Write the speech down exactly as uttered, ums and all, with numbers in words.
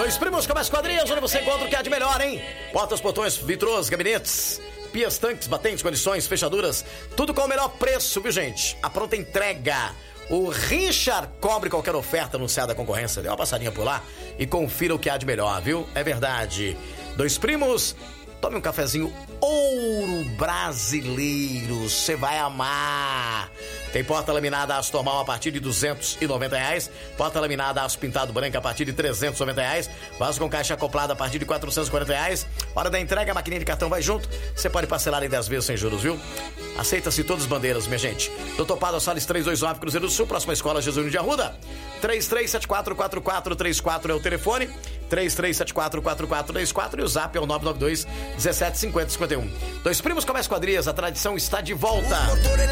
Dois Primos Comércio Quadrilhas, onde você encontra o que há de melhor, hein? Portas, portões, vitrôs, gabinetes, pias, tanques, batentes, condições, fechaduras, tudo com o melhor preço, viu, gente? A pronta entrega. O Richard cobre qualquer oferta anunciada da concorrência. Dê uma passadinha por lá e confira o que há de melhor, viu? É verdade. Dois Primos, tome um cafezinho Ouro Brasileiro, você vai amar. Tem porta laminada aço normal a partir de duzentos e noventa reais. Porta laminada aço pintado branco a partir de trezentos e noventa reais. Vaso com caixa acoplada a partir de quatrocentos e quarenta reais. Hora da entrega, a maquininha de cartão vai junto. Você pode parcelar em dez vezes sem juros, viu? Aceita-se todas as bandeiras, minha gente. doutor Pado Salles trezentos e vinte e nove, Cruzeiro do Sul, próxima escola Jesus de Arruda. três três sete quatro quatro quatro três quatro é o telefone. três três sete quatro quatro quatro três quatro e o zap é o nove nove dois, dezessete, cinquenta, cinquenta e um. Dois Primos Comércio Quadrilhas, a tradição está de volta.